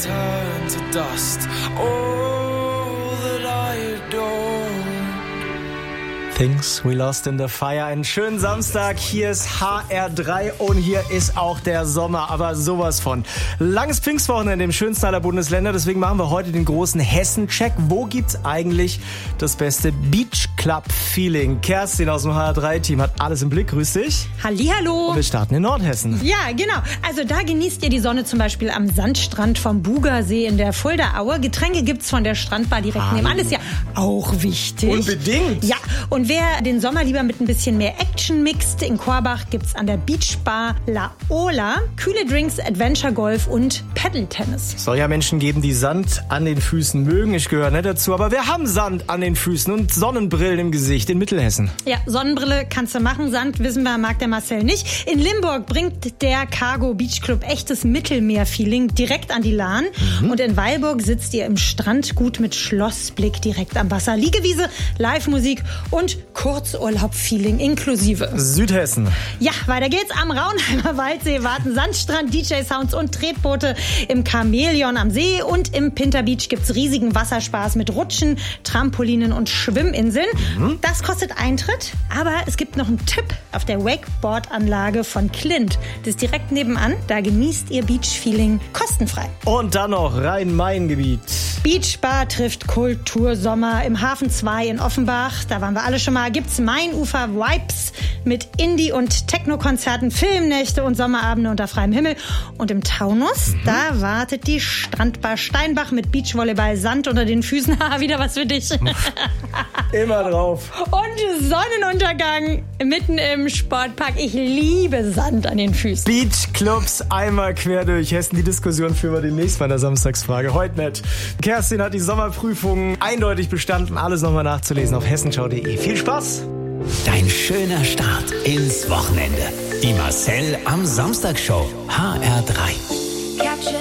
turn to dust. All that I adore. Things We Lost in the Fire. Einen schönen Samstag. Hier ist HR3 und hier ist auch der Sommer, aber sowas von. Langes Pfingstwochenende im schönsten aller Bundesländer. Deswegen machen wir heute den großen Hessen-Check. Wo gibt's eigentlich das beste Beach-Club-Feeling? Kerstin aus dem HR3-Team hat alles im Blick. Grüß dich. Hallihallo. Und wir starten in Nordhessen. Ja, genau. Also da genießt ihr die Sonne zum Beispiel am Sandstrand vom Bugersee in der Fuldaaue. Getränke gibt's von der Strandbar direkt nebenan. Das ist ja auch wichtig. Unbedingt. Ja, und wer den Sommer lieber mit ein bisschen mehr Action mixt, in Korbach gibt's an der Beachbar La Ola kühle Drinks, Adventure Golf und Paddle-Tennis. Es soll ja Menschen geben, die Sand an den Füßen mögen. Ich gehöre nicht dazu, aber wir haben Sand an den Füßen und Sonnenbrillen im Gesicht in Mittelhessen. Ja, Sonnenbrille kannst du machen, Sand, wissen wir, mag der Marcel nicht. In Limburg bringt der Cargo Beach Club echtes Mittelmeer-Feeling direkt an die Lahn. Und in Weilburg sitzt ihr im Strandgut mit Schlossblick direkt am Wasser. Liegewiese, Live-Musik und Kurzurlaub-Feeling inklusive. Südhessen. Ja, weiter geht's. Am Raunheimer Waldsee warten Sandstrand, DJ-Sounds und Tretboote im Chamäleon am See. Und im Pinter Beach gibt's riesigen Wasserspaß mit Rutschen, Trampolinen und Schwimminseln. Das kostet Eintritt, aber es gibt noch einen Tipp auf der Wakeboard-Anlage von Clint. Das ist direkt nebenan. Da genießt ihr Beach-Feeling kostenfrei. Und dann noch Rhein-Main-Gebiet. Beachbar trifft Kultursommer im Hafen 2 in Offenbach. Da waren wir alle schon mal. Gibt's Mainufer-Vibes mit Indie- und Techno-Konzerten, Filmnächte und Sommerabende unter freiem Himmel. Und im Taunus, da wartet die Strandbar Steinbach mit Beachvolleyball, Sand unter den Füßen. Wieder was für dich. Immer drauf. Und Sonnenuntergang mitten im Sportpark. Ich liebe Sand an den Füßen. Beachclubs einmal quer durch Hessen. Die Diskussion führen wir demnächst bei der Samstagsfrage. Heute nicht. Kerstin hat die Sommerprüfung eindeutig bestanden. Alles nochmal nachzulesen auf hessenschau.de. Viel Spaß! Dein schöner Start ins Wochenende. Die Marcel am Samstag Show. HR3.